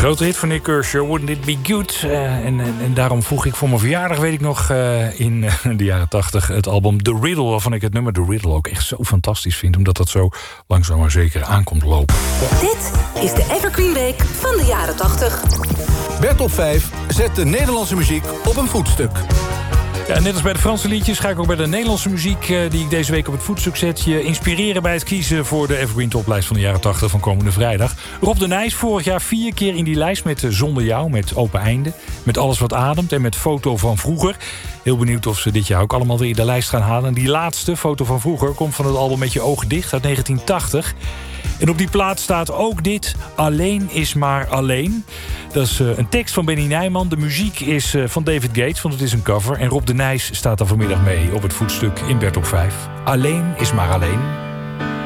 Grote hit van Nick Kershaw, Wouldn't It Be Good? En daarom vroeg ik voor mijn verjaardag, weet ik nog, in de jaren 80... het album The Riddle, waarvan ik het nummer The Riddle ook echt zo fantastisch vind, omdat dat zo langzaam maar zeker aankomt lopen. Dit is de Evergreen Week van de jaren 80. Bert op 5 zet de Nederlandse muziek op een voetstuk. Ja, net als bij de Franse liedjes ga ik ook bij de Nederlandse muziek... die ik deze week op het voetstuk zet, je inspireren bij het kiezen voor de Evergreen Toplijst van de jaren 80 van komende vrijdag. Rob de Nijs, vorig jaar 4 keer in die lijst met Zonder Jou, met Open Einde, met Alles Wat Ademt en met Foto van Vroeger. Heel benieuwd of ze dit jaar ook allemaal weer de lijst gaan halen. En die laatste, Foto van Vroeger, komt van het album Met Je Ogen Dicht uit 1980. En op die plaat staat ook dit: Alleen is maar alleen. Dat is een tekst van Benny Nijman. De muziek is van David Gates, want het is een cover. En Rob de Nijs staat daar vanmiddag mee op het voetstuk in Bert op 5. Alleen is maar alleen.